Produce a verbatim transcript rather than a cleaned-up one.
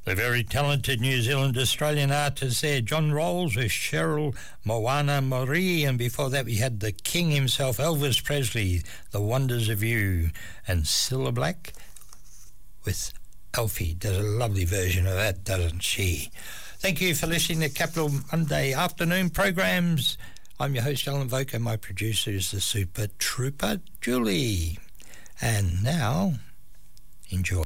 The very talented New Zealand Australian artist there, John Rolls with Cheryl Moana Marie, and before that we had the king himself, Elvis Presley, The Wonders of You, and Cilla Black with Alfie. Does a lovely version of that, doesn't she? Thank you for listening to Capital Monday afternoon programs. I'm your host, Alan Voker. My producer is the Super Trooper, Julie. And now, enjoy.